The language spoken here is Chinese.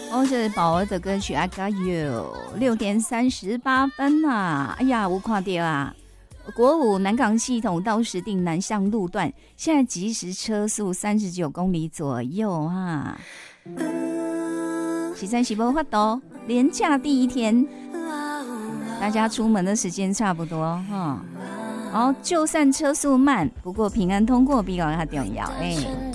哦，这是宝儿的歌曲《I Got You》，6:38啊！哎呀，我看到啊，国5南港系统到石碇南向路段，现在即时车速39公里左右哈。实在是没法度，连假第一天，大家出门的时间差不多哈。然后就算车速慢，不过平安通过比较较重要哎。